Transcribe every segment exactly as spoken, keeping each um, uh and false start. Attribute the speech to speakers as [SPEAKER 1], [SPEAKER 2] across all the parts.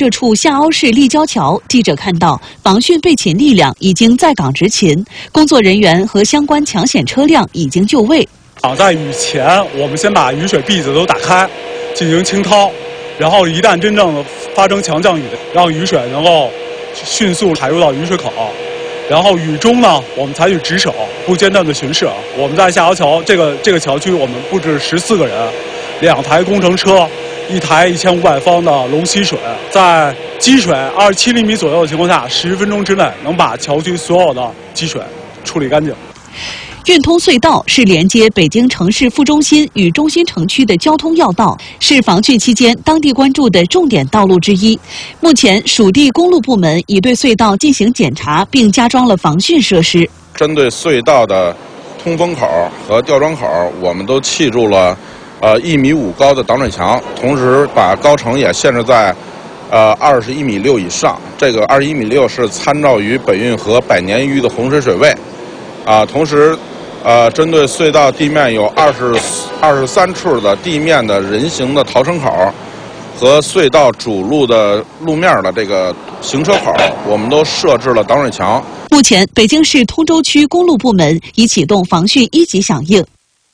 [SPEAKER 1] 这处下凹式立交桥，记者看到防汛备勤力量已经在岗执勤，工作人员和相关抢险车辆已经就位。
[SPEAKER 2] 在雨前，我们先把雨水壁子都打开，进行清掏，然后一旦真正发生强降雨，让雨水能够迅速排入到雨水口。然后雨中呢，我们采取值守，不间断的巡视。我们在下凹桥这个这个桥区，我们布置十四个人，两台工程车，一台一千五百方的龙吸水，在积水二十七厘米左右的情况下，十分钟之内能把桥区所有的积水处理干净。
[SPEAKER 1] 运通隧道是连接北京城市副中心与中心城区的交通要道，是防汛期间当地关注的重点道路之一。目前，属地公路部门已对隧道进行检查，并加装了防汛设施。
[SPEAKER 3] 针对隧道的通风口和吊装口，我们都砌筑了呃一米五高的挡水墙，同时把高程也限制在呃二十一米六以上。这个二十一米六是参照于本运河百年一遇的洪水水位，啊，同时。呃，针对隧道地面有二十二十三处的地面的人行的逃生口，和隧道主路的路面的这个行车口，我们都设置了挡水墙。
[SPEAKER 1] 目前，北京市通州区公路部门已启动防汛一级响应。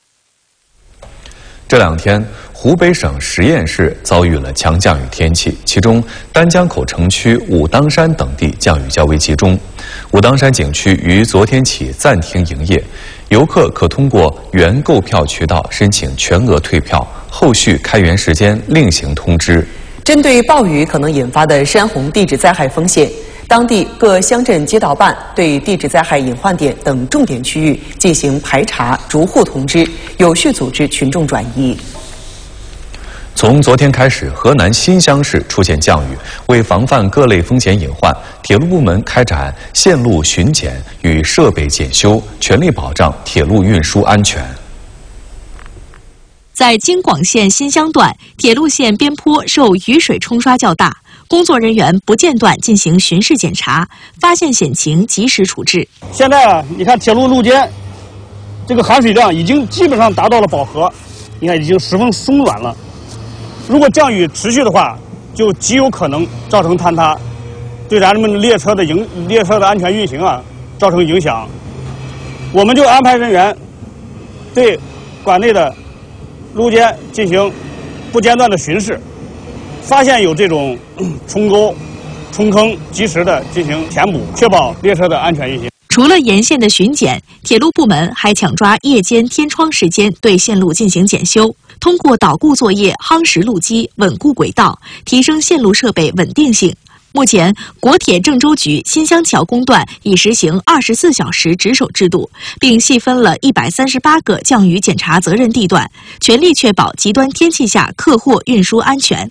[SPEAKER 4] 这两天，湖北省十堰市遭遇了强降雨天气，其中丹江口城区、武当山等地降雨较为集中。武当山景区于昨天起暂停营业，游客可通过原购票渠道申请全额退票，后续开园时间另行通知。
[SPEAKER 5] 针对暴雨可能引发的山洪地质灾害风险，当地各乡镇街道办对地质灾害隐患点等重点区域进行排查、逐户通知，有序组织群众转移。
[SPEAKER 4] 从昨天开始，河南新乡市出现降雨，为防范各类风险隐患，铁路部门开展线路巡检与设备检修，全力保障铁路运输安全。
[SPEAKER 1] 在京广线新乡段，铁路线边坡受雨水冲刷较大，工作人员不间断进行巡视检查，发现险情及时处置。
[SPEAKER 6] 现在啊，你看铁路路肩这个含水量已经基本上达到了饱和，你看已经十分松软了。如果降雨持续的话，就极有可能造成坍塌，对咱们列车的营列车的安全运行啊造成影响。我们就安排人员对管内的路肩进行不间断的巡视，发现有这种冲沟、冲坑，及时的进行填补，确保列车的安全运行。
[SPEAKER 1] 除了沿线的巡检，铁路部门还抢抓夜间天窗时间对线路进行检修，通过导固作业夯实路基、稳固轨道，提升线路设备稳定性。目前，国铁郑州局新乡桥工段已实行二十四小时值守制度，并细分了一百三十八个降雨检查责任地段，全力确保极端天气下客货运输安全。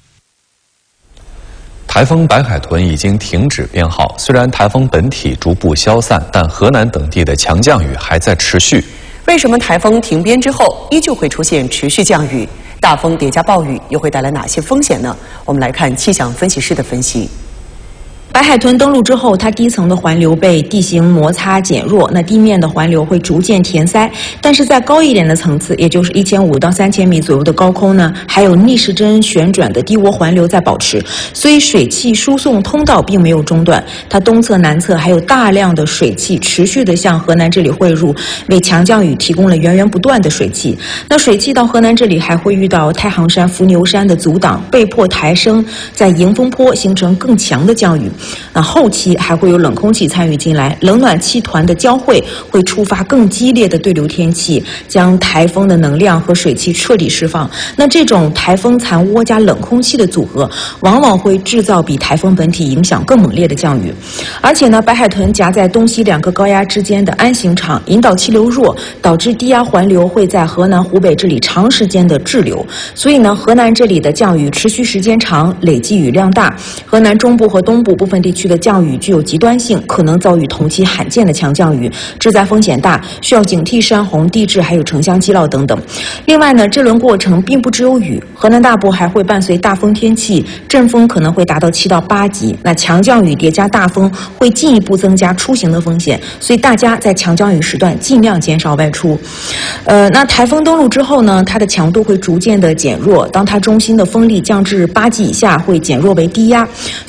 [SPEAKER 4] 台风白海豚已经停止编号，虽然台风本体逐步消散，但河南等地的强降雨还在持续。
[SPEAKER 5] 为什么台风停编之后依旧会出现持续降雨？大风叠加暴雨又会带来哪些风险呢？我们来看气象分析师的分析。
[SPEAKER 7] 白海豚登陆之后，它低层的环流被地形摩擦减弱，那地面的环流会逐渐填塞。但是在高一点的层次，也就是一千五到三千米左右的高空呢，还有逆时针旋转的低涡环流在保持，所以水汽输送通道并没有中断。它东侧、南侧还有大量的水汽持续的向河南这里汇入，为强降雨提供了源源不断的水汽。那水汽到河南这里还会遇到太行山、伏牛山的阻挡，被迫抬升，在迎风坡形成更强的降雨。那后期还会有冷空气参与进来，冷暖气团的交汇会触发更激烈的对流天气，将台风的能量和水汽彻底释放。那这种台风残涡加冷空气的组合，往往会制造比台风本体影响更猛烈的降雨。而且呢，白海豚夹在东西两个高压之间的安行场，引导气流弱，导致低压环流会在河南、湖北这里长时间的滞留。所以呢，河南这里的降雨持续时间长，累计雨量大。河南中部和东部部分地区的降雨具有极端性，可能遭遇同期罕见的强降雨，致灾风险大，需要警惕山洪、地质还有城乡积涝等等。另外呢，这轮过程并不只有雨，河南大部还会伴随大风天气，阵风可能会达到七到八级。那强降雨叠加大风，会进一步增加出行的风险，所以大家在强降雨时段尽量减少外出。呃，那台风登陆之后呢，它的强度会逐渐的减弱，当它中心的风力降至八级以下，会减弱为低压。